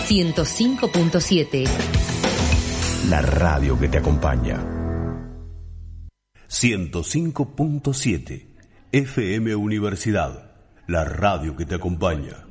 105.7. La radio que te acompaña. 105.7 FM Universidad, la radio que te acompaña.